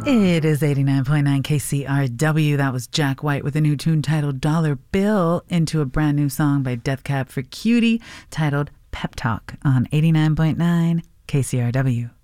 It is 89.9 KCRW. That was Jack White with a new tune titled Dollar Bill into a brand new song by Death Cab for Cutie titled Pep Talk on 89.9 KCRW.